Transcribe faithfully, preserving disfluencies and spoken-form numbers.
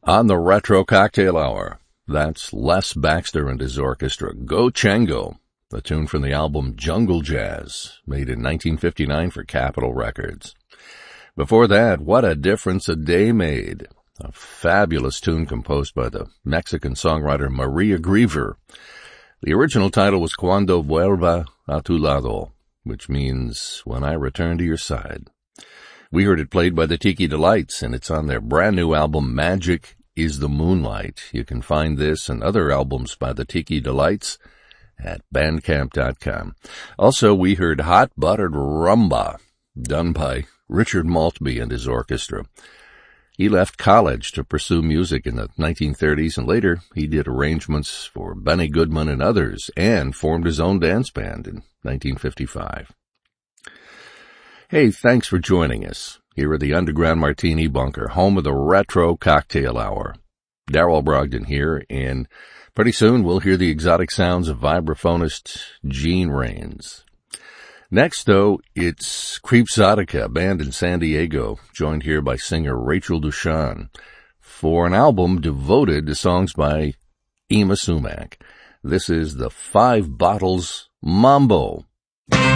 On the Retro Cocktail Hour, that's Les Baxter and his orchestra, Go Chango, a tune from the album Jungle Jazz, made in nineteen fifty-nine for Capitol Records. Before that, What a Difference a Day Made, a fabulous tune composed by the Mexican songwriter Maria Griever. The original title was Cuando Vuelva a Tu Lado, which means When I Return to Your Side. We heard it played by the Tiki Delights, and it's on their brand new album Magic is the Moonlight. You can find this and other albums by the Tiki Delights at bandcamp dot com. Also, we heard Hot Buttered Rumba, done by Richard Maltby and his orchestra. He left college to pursue music in the nineteen thirties, and later he did arrangements for Benny Goodman and others, and formed his own dance band in nineteen fifty-five. Hey, thanks for joining us here at the Underground Martini Bunker, home of the Retro Cocktail Hour. Darrell Brogdon here, and pretty soon we'll hear the exotic sounds of vibraphonist Gene Rains. Next, though, it's Creepzotica, a band in San Diego, joined here by singer Rachel Dushan, for an album devoted to songs by Yma Sumac. This is the Five Bottles Mambo.